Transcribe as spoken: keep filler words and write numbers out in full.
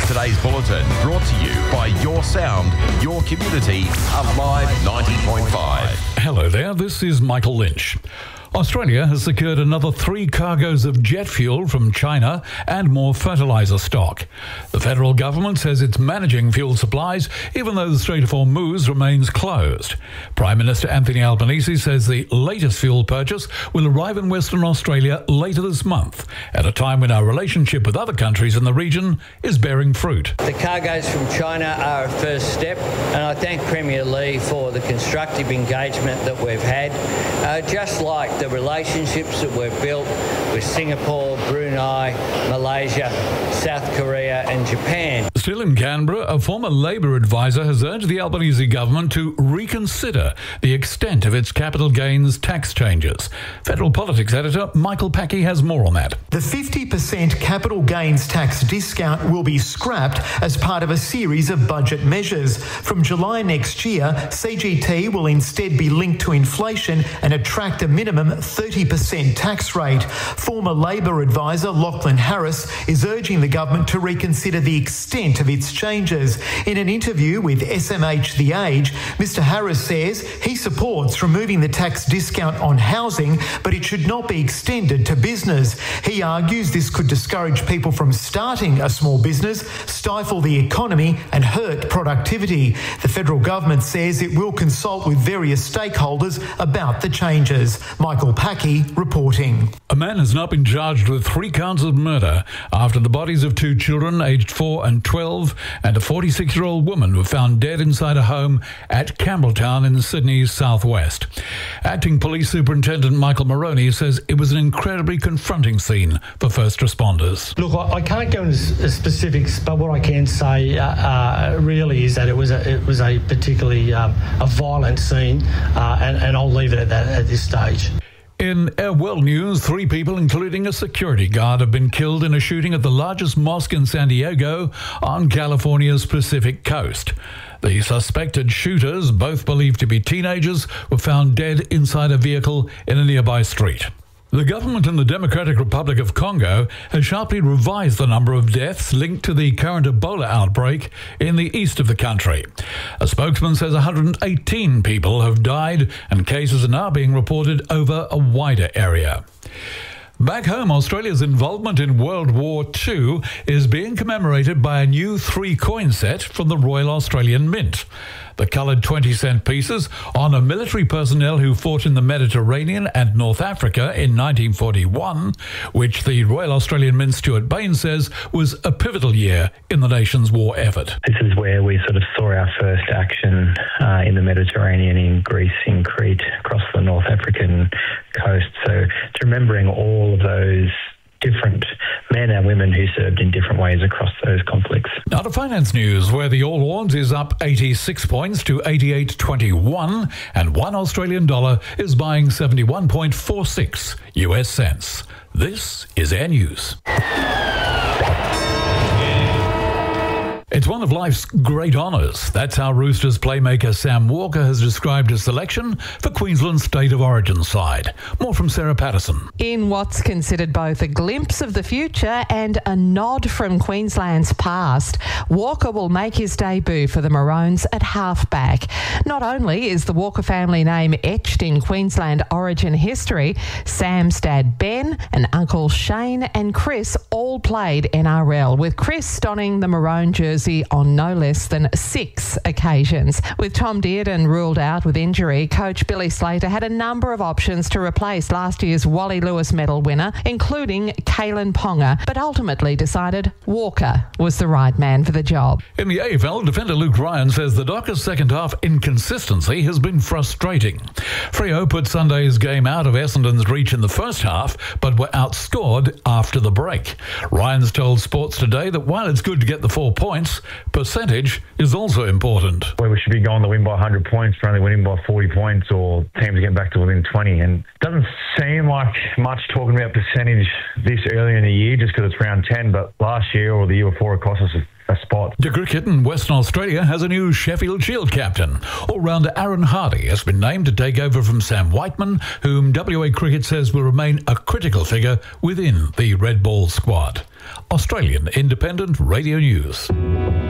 today's bulletin, brought to you by Your Sound, Your Community, Alive ninety point five. Hello there, this is Michael Lynch. Australia has secured another three cargoes of jet fuel from China and more fertiliser stock. The federal government says it's managing fuel supplies even though the Strait of Hormuz remains closed. Prime Minister Anthony Albanese says the latest fuel purchase will arrive in Western Australia later this month, at a time when our relationship with other countries in the region is bearing fruit. The cargoes from China are a first step, and I thank Premier Lee for the constructive engagement that we've had, uh, just like the relationships that we've built with Singapore, Brunei, Malaysia, South Korea and Japan. Still in Canberra, a former Labor advisor has urged the Albanese government to reconsider the extent of its capital gains tax changes. Federal Politics editor Michael Packey has more on that. The fifty percent capital gains tax discount will be scrapped as part of a series of budget measures. From July next year, C G T will instead be linked to inflation and attract a minimum thirty percent tax rate. Former Labor advisor Lachlan Harris is urging the government to reconsider the extent of its changes. In an interview with S M H The Age, Mr Harris says he supports removing the tax discount on housing, but it should not be extended to business. He argues this could discourage people from starting a small business, stifle the economy and hurt productivity. The federal government says it will consult with various stakeholders about the changes. Michael Packey reporting. A man has now been charged with three counts of murder after the bodies of two children aged four and twelve and a forty-six-year-old woman were found dead inside a home at Campbelltown in Sydney's southwest. Acting Police Superintendent Michael Moroney says it was an incredibly confronting scene for first responders. Look, I, I can't go into specifics, but what I can say uh, uh, really is that it was a, it was a particularly um, a violent scene, uh, and, and I'll leave it at that at this stage. In Our World News, three people, including a security guard, have been killed in a shooting at the largest mosque in San Diego on California's Pacific coast. The suspected shooters, both believed to be teenagers, were found dead inside a vehicle in a nearby street. The government in the Democratic Republic of Congo has sharply revised the number of deaths linked to the current Ebola outbreak in the east of the country. A spokesman says one hundred eighteen people have died and cases are now being reported over a wider area. Back home, Australia's involvement in World War Two is being commemorated by a new three-coin set from the Royal Australian Mint. The coloured twenty cent pieces honour military personnel who fought in the Mediterranean and North Africa in nineteen forty-one, which the Royal Australian Mint Stuart Bain says was a pivotal year in the nation's war effort. This is where we sort of saw our first action uh, in the Mediterranean, in Greece, in Crete, across the North African coast. So it's remembering all of those different men and women who served in different ways across those conflicts. Now to finance news, where the All Ords is up eighty-six points to eighty-eight twenty-one, and one Australian dollar is buying seventy-one point four six U S cents. This is Air News. It's one of life's great honours. That's how Roosters playmaker Sam Walker has described his selection for Queensland's State of Origin side. More from Sarah Patterson. In what's considered both a glimpse of the future and a nod from Queensland's past, Walker will make his debut for the Maroons at halfback. Not only is the Walker family name etched in Queensland Origin history, Sam's dad Ben and Uncle Shane and Chris all played N R L, with Chris donning the Maroon jersey on no less than six occasions. With Tom Dearden ruled out with injury, coach Billy Slater had a number of options to replace last year's Wally Lewis medal winner, including Kalen Ponga, but ultimately decided Walker was the right man for the job. In the A F L, defender Luke Ryan says the Dockers' second half inconsistency has been frustrating. Freo put Sunday's game out of Essendon's reach in the first half, but were outscored after the break. Ryan's told Sports Today that while it's good to get the four points, percentage is also important. Where we should be going to win by one hundred points, for only winning by forty points, or teams getting back to within twenty. And it doesn't seem like much talking about percentage this early in the year just because it's round ten, but last year or the year before it cost us a spot. To cricket, in Western Australia has a new Sheffield Shield captain. All-rounder Aaron Hardy has been named to take over from Sam Whiteman, whom W A Cricket says will remain a critical figure within the Red Ball squad. Australian Independent Radio News.